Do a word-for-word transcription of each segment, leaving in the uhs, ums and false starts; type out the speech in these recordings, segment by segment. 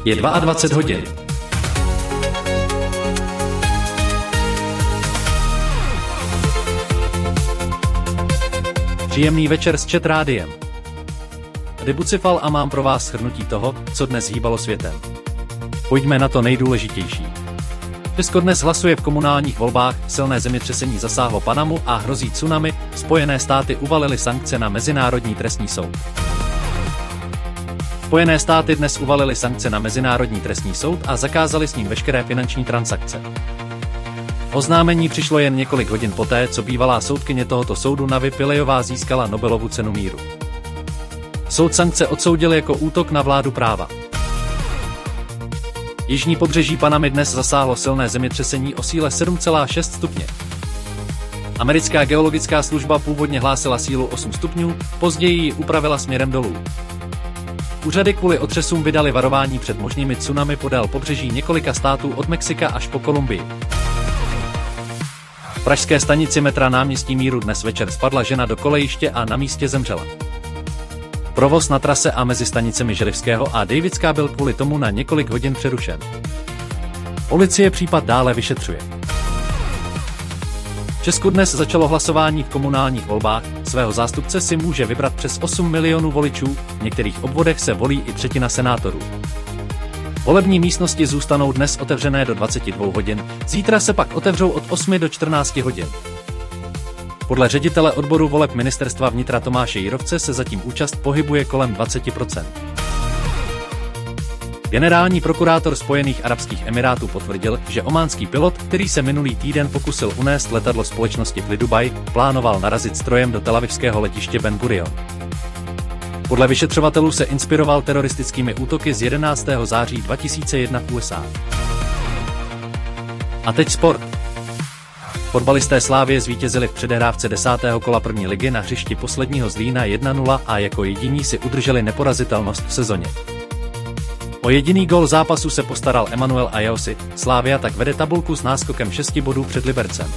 Je dvacet dva hodin. Příjemný večer s Chat Rádiem. Tady Bucifal a mám pro vás shrnutí toho, co dnes hýbalo světem. Pojďme na to nejdůležitější. Česko dnes hlasuje v komunálních volbách, silné zemětřesení zasáhlo Panamu a hrozí tsunami, Spojené státy uvalily sankce na Mezinárodní trestní soud. Spojené státy dnes uvalily sankce na Mezinárodní trestní soud a zakázali s ním veškeré finanční transakce. Oznámení přišlo jen několik hodin poté, co bývalá soudkyně tohoto soudu Navi Pillejová získala Nobelovu cenu míru. Soud sankce odsoudil jako útok na vládu práva. Jižní pobřeží Panamy dnes zasáhlo silné zemětřesení o síle sedm celá šest stupně. Americká geologická služba původně hlásila sílu osm stupňů, později ji upravila směrem dolů. Úřady kvůli otřesům vydali varování před možnými tsunami podél pobřeží několika států od Mexika až po Kolumbii. V pražské stanici metra Náměstí Míru dnes večer spadla žena do kolejiště a na místě zemřela. Provoz na trase a mezi stanicemi Želivského a Davidská byl kvůli tomu na několik hodin přerušen. Policie případ dále vyšetřuje. V Česku dnes začalo hlasování v komunálních volbách, svého zástupce si může vybrat přes osm milionů voličů, v některých obvodech se volí i třetina senátorů. Volební místnosti zůstanou dnes otevřené do dvaceti dvou hodin, zítra se pak otevřou od osmi do čtrnácti hodin. Podle ředitele odboru voleb Ministerstva vnitra Tomáše Jirovce se zatím účast pohybuje kolem dvacet procent. Generální prokurátor Spojených arabských emirátů potvrdil, že ománský pilot, který se minulý týden pokusil unést letadlo společnosti Flydubai, plánoval narazit strojem do telavivského letiště Ben Gurion. Podle vyšetřovatelů se inspiroval teroristickými útoky z jedenáctého září dva tisíce jedna v U S A. A teď sport. Fotbalisté Slavie zvítězili v předehrávce desátého kola první ligy na hřišti posledního Zlína jedna nula a jako jediní si udrželi neporazitelnost v sezóně. O jediný gól zápasu se postaral Emanuel Ajaosi, Slavia tak vede tabulku s náskokem šesti bodů před Libercem.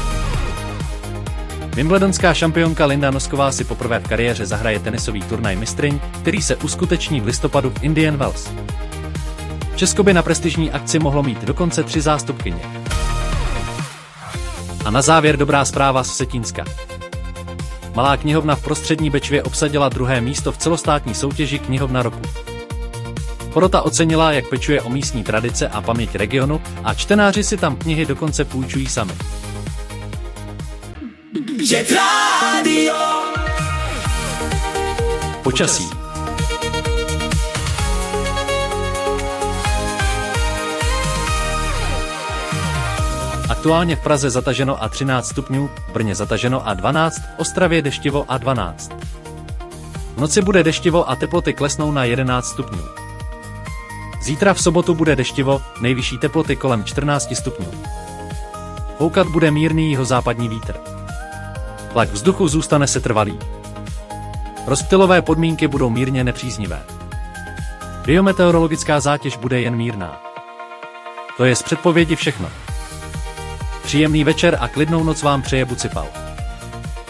Wimbledonská šampionka Linda Nosková si poprvé v kariéře zahraje tenisový turnaj mistryň, který se uskuteční v listopadu v Indian Wells. Česko by na prestižní akci mohlo mít dokonce tři zástupkyně. A na závěr dobrá zpráva z Vsetínska. Malá knihovna v Prostřední Bečvě obsadila druhé místo v celostátní soutěži Knihovna roku. Porota ocenila, jak pečuje o místní tradice a paměť regionu a čtenáři si tam knihy dokonce půjčují sami. Počasí. Aktuálně v Praze zataženo a třináct stupňů, v Brně zataženo a dvanáct, v Ostravě deštivo a dvanáct. V noci bude deštivo a teploty klesnou na jedenáct stupňů. Zítra v sobotu bude deštivo, nejvyšší teploty kolem čtrnácti stupňů. Foukat bude mírný jihozápadní vítr. Tlak vzduchu zůstane setrvalý. Rozptylové podmínky budou mírně nepříznivé. Biometeorologická zátěž bude jen mírná. To je z předpovědi všechno. Příjemný večer a klidnou noc vám přeje Bucifal.